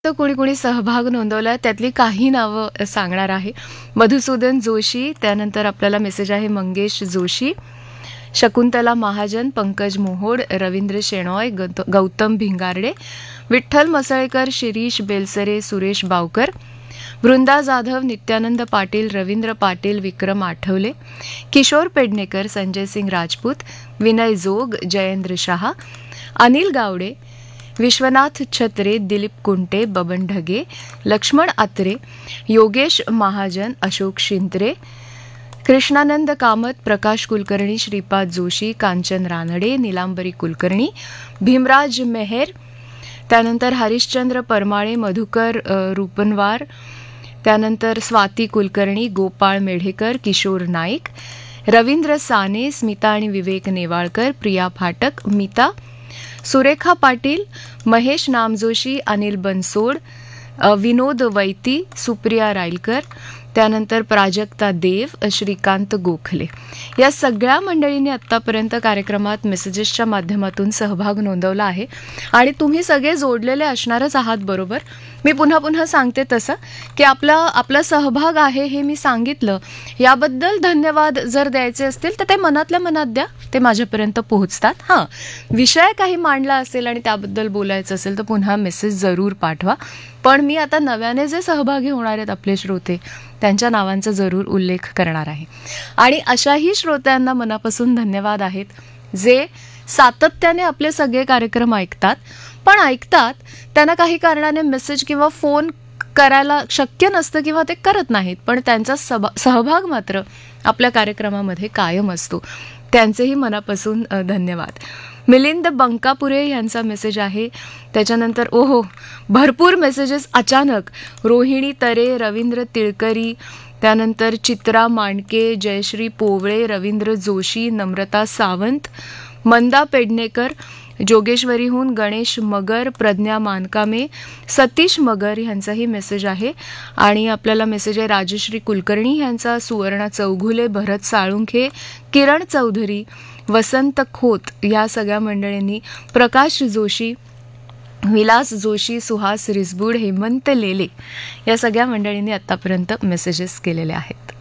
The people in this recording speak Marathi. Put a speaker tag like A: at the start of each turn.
A: तर कोणी कोणी सहभाग नोंदवला त्यातली काही नावं सांगणार आहे. मधुसूदन जोशी, त्यानंतर आपल्याला मेसेज आहे मंगेश जोशी, शकुंतला महाजन, पंकज मोहोड, रवींद्र शेणॉय, गौतम भिंगारडे, विठ्ठल मसळेकर, शिरीष बेलसरे, सुरेश बावकर, वृंदा जाधव, नित्यानंद पाटील, रवींद्र पाटील, विक्रम आठवले, किशोर पेडणेकर, संजय सिंग राजपूत, विनय जोग, जयेंद्र शहा, अनिल गावडे, विश्वनाथ छत्रे, दिलीप कुंटे, बबन ढगे, लक्ष्मण आत्रे, योगेश महाजन, अशोक शिंत्रे, कृष्णानंद कामत, प्रकाश कुलकर्णी, श्रीपाद जोशी, कांचन रानडे, निलांबरी कुलकर्णी, भीमराज मेहेर, त्यानंतर हरिश्चंद्र परमाळे, मधुकर रुपनवार, त्यानंतर स्वाती कुलकर्णी, गोपाळ मेढेकर, किशोर नाईक, रवींद्र साने, स्मिता आणि विवेक नेवाळकर, प्रिया फाटक, मीता, सुरेखा पाटील, महेश नामजोशी, अनिल बनसोड, विनोद वैती, सुप्रिया रायलकर, त्यानंतर प्राजक्ता देव, श्रीकांत गोखले. या सगळ्या मंडळींनी आत्तापर्यंत कार्यक्रमात मेसेजेसच्या माध्यमातून सहभाग नोंदवला आहे आणि तुम्ही सगळे जोडलेले असणारच आहात. बरोबर, मी पुन्हा पुन्हा सांगते तसं की आपला सहभाग आहे हे मी सांगितलं. याबद्दल धन्यवाद जर द्यायचे असतील तर ते मनातल्या मनात द्या, ते माझ्यापर्यंत पोहोचतात. हां, विषय काही मांडला असेल आणि त्याबद्दल बोलायचं असेल तर पुन्हा मेसेज जरूर पाठवा. पण मी आता नव्याने जे सहभागी होणार आहेत आपले श्रोते, त्यांच्या नावांचा जरूर उल्लेख करणार आहे. आणि अशाही श्रोत्यांना मनापासून धन्यवाद आहेत जे सातत्याने आपले सगळे कार्यक्रम ऐकतात, पण ऐकतात त्यांना काही कारणाने मेसेज किंवा फोन करायला शक्य नसतं किंवा ते करत नाहीत, पण त्यांचा सहभाग मात्र आपल्या कार्यक्रमामध्ये कायम असतो. त्यांचेही मनापासून धन्यवाद. मिलिंद बंकापुरे यांचा मेसेज आहे. त्याच्यानंतर भरपूर मेसेजेस अचानक. रोहिणी तरे, रवींद्र तिळकरी, त्यानंतर चित्रा मांडके, जयश्री पोवळे, रवींद्र जोशी, नम्रता सावंत, मंदा पेडणेकर, जोगेश्वरीहून गणेश मगर, प्रज्ञा मानकामे, सतीश मगर यांचाही मेसेज आहे. आणि आपल्याला मेसेज आहे राजश्री कुलकर्णी यांचा, सुवर्णा चौघुले, भरत साळुंखे, किरण चौधरी, वसंत खोत, या सगळ्या मंडळींनी, प्रकाश जोशी, विलास जोशी, सुहास रिसबूड, हेमंत लेले, या सगळ्या मंडळींनी आत्तापर्यंत मेसेजेस केलेले आहेत.